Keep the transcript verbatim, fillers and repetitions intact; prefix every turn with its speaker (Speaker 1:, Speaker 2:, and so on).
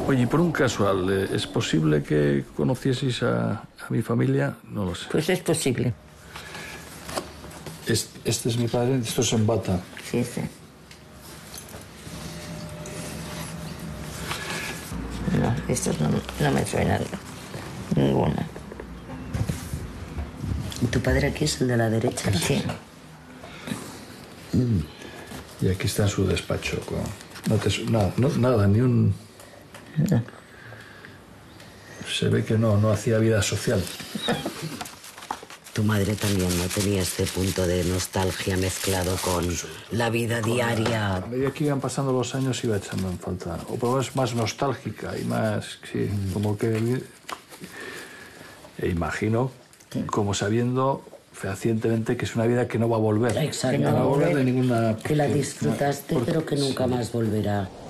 Speaker 1: Oye, y por un casual, ¿es posible que conocieseis a, a mi familia? No lo sé.
Speaker 2: Pues es posible.
Speaker 1: Este, este es mi padre, esto es en bata.
Speaker 2: Sí, sí. No, estos no, no me suenan ninguna.
Speaker 3: ¿Y tu padre aquí es el de la derecha?
Speaker 2: Sí.
Speaker 1: Mm. Y aquí está en su despacho. Con... No te... nada, no, nada, ni un...
Speaker 2: No.
Speaker 1: Se ve que no, no hacía vida social.
Speaker 3: Tu madre también no tenía este punto de nostalgia mezclado con la vida diaria.
Speaker 1: A medida que iban pasando los años iba echando en falta. O por lo menos más nostálgica y más, sí, mm. como que... E imagino, sí. como sabiendo fehacientemente que es una vida que no va a volver.
Speaker 3: Exacto.
Speaker 1: Que no va a volver de ninguna...
Speaker 3: Que la disfrutaste, porque, pero que nunca sí. más volverá.